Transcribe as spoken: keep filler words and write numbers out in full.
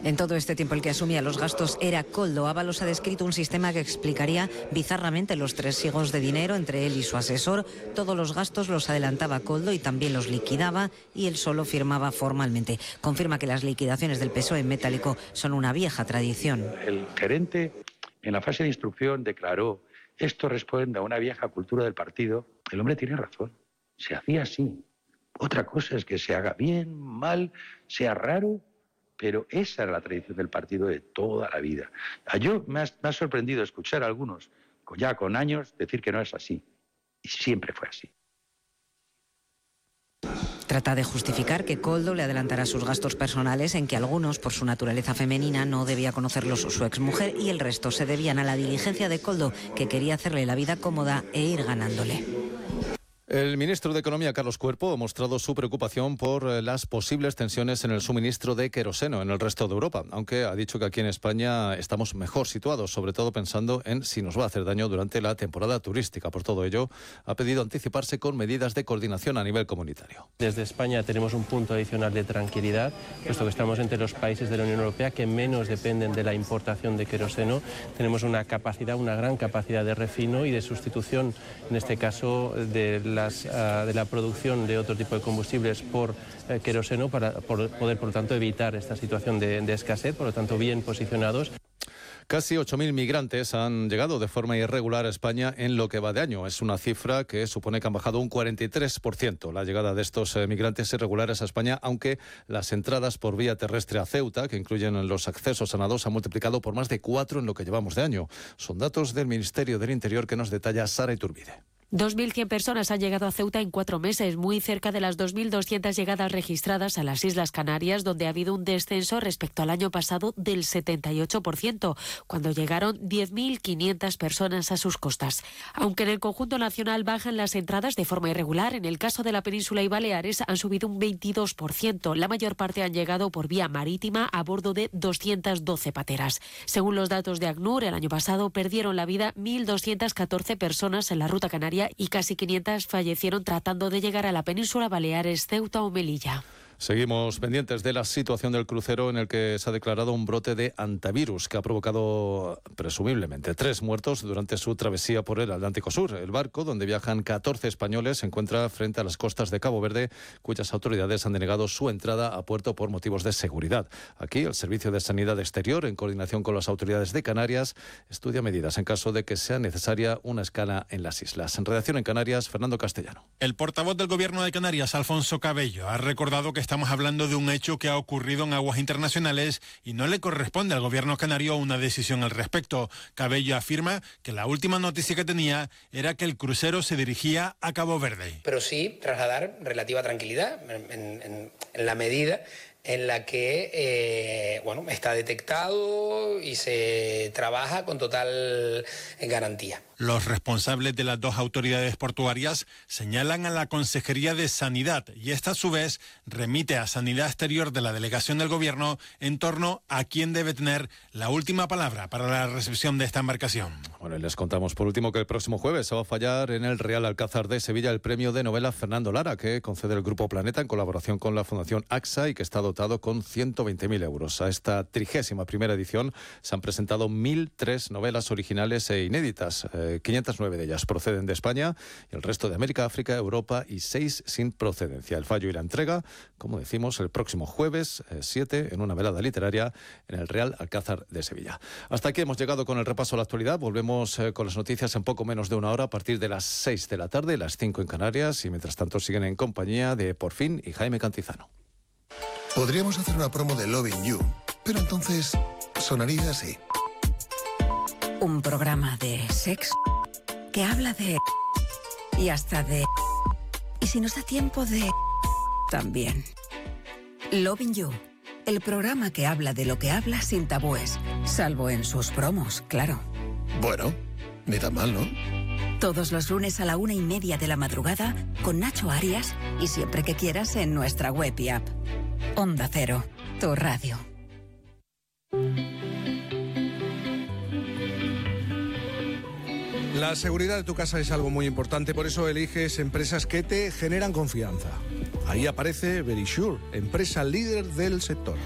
En todo este tiempo el que asumía los gastos era Koldo. Ábalos ha descrito un sistema que explicaría bizarramente los tresigos de dinero entre él y su asesor. Todos los gastos los adelantaba Koldo y también los liquidaba, y él solo firmaba formalmente. Confirma que las liquidaciones del P S O E en metálico son una vieja tradición. El gerente en la fase de instrucción declaró: esto responde a una vieja cultura del partido. El hombre tiene razón, se hacía así. Otra cosa es que se haga bien, mal, sea raro, pero esa era la tradición del partido de toda la vida. Yo me ha, me ha sorprendido escuchar a algunos, ya con años, decir que no es así. Y siempre fue así. Trata de justificar que Koldo le adelantará sus gastos personales, en que algunos, por su naturaleza femenina, no debía conocerlos su exmujer, y el resto se debían a la diligencia de Koldo, que quería hacerle la vida cómoda e ir ganándole. El ministro de Economía, Carlos Cuerpo, ha mostrado su preocupación por las posibles tensiones en el suministro de queroseno en el resto de Europa, aunque ha dicho que aquí en España estamos mejor situados, sobre todo pensando en si nos va a hacer daño durante la temporada turística. Por todo ello, ha pedido anticiparse con medidas de coordinación a nivel comunitario. Desde España tenemos un punto adicional de tranquilidad, puesto que estamos entre los países de la Unión Europea que menos dependen de la importación de queroseno. Tenemos una capacidad, una gran capacidad de refino y de sustitución, en este caso, de la Las, uh, de la producción de otro tipo de combustibles por uh, queroseno para por, poder, por lo tanto, evitar esta situación de, de escasez, por lo tanto, bien posicionados. Casi ocho mil migrantes han llegado de forma irregular a España en lo que va de año. Es una cifra que supone que han bajado un cuarenta y tres por ciento la llegada de estos eh, migrantes irregulares a España, aunque las entradas por vía terrestre a Ceuta, que incluyen los accesos a nados, han multiplicado por más de cuatro en lo que llevamos de año. Son datos del Ministerio del Interior que nos detalla Sara Iturbide. dos mil cien personas han llegado a Ceuta en cuatro meses, muy cerca de las dos mil doscientas llegadas registradas a las Islas Canarias, donde ha habido un descenso respecto al año pasado del setenta y ocho por ciento, cuando llegaron diez mil quinientas personas a sus costas. Aunque en el conjunto nacional bajan las entradas de forma irregular, en el caso de la península y Baleares han subido un veintidós por ciento. La mayor parte han llegado por vía marítima a bordo de doscientas doce pateras. Según los datos de ACNUR, el año pasado perdieron la vida mil doscientas catorce personas en la ruta canaria y casi quinientas fallecieron tratando de llegar a la península, Baleares, Ceuta o Melilla. Seguimos pendientes de la situación del crucero en el que se ha declarado un brote de hantavirus que ha provocado presumiblemente tres muertos durante su travesía por el Atlántico Sur. El barco, donde viajan catorce españoles, se encuentra frente a las costas de Cabo Verde, cuyas autoridades han denegado su entrada a puerto por motivos de seguridad. Aquí, el Servicio de Sanidad Exterior, en coordinación con las autoridades de Canarias, estudia medidas en caso de que sea necesaria una escala en las islas. En redacción en Canarias, Fernando Castellano. El portavoz del Gobierno de Canarias, Alfonso Cabello, ha recordado que estamos hablando de un hecho que ha ocurrido en aguas internacionales y no le corresponde al gobierno canario una decisión al respecto. Cabello afirma que la última noticia que tenía era que el crucero se dirigía a Cabo Verde. Pero sí trasladar relativa tranquilidad en, en, en la medida en la que eh, bueno, está detectado y se trabaja con total garantía. Los responsables de las dos autoridades portuarias señalan a la Consejería de Sanidad y esta a su vez remite a Sanidad Exterior de la delegación del Gobierno en torno a quién debe tener la última palabra para la recepción de esta embarcación. Bueno, y les contamos por último que el próximo jueves se va a fallar en el Real Alcázar de Sevilla el premio de novela Fernando Lara, que concede el Grupo Planeta en colaboración con la Fundación AXA y que está dotado con ciento veinte mil euros. A esta trigésima primera edición se han presentado mil tres novelas originales e inéditas. Eh, quinientas nueve de ellas proceden de España y el resto de América, África, Europa y seis sin procedencia. El fallo y la entrega, como decimos, el próximo jueves eh, siete en una velada literaria en el Real Alcázar de Sevilla. Hasta aquí hemos llegado con el repaso a la actualidad. Volvemos eh, con las noticias en poco menos de una hora a partir de las seis de la tarde, las cinco en Canarias, y mientras tanto siguen en compañía de Por Fin y Jaime Cantizano. Podríamos hacer una promo de Loving You, pero entonces sonaría así. Un programa de sexo que habla de... y hasta de... y si nos da tiempo de... también. Loving You, el programa que habla de lo que habla sin tabúes, salvo en sus promos, claro. Bueno, ni tan mal, ¿no? Todos los lunes a la una y media de la madrugada con Nacho Arias y siempre que quieras en nuestra web y app. Onda Cero, tu radio. La seguridad de tu casa es algo muy importante, por eso eliges empresas que te generan confianza. Ahí aparece Verisure, empresa líder del sector.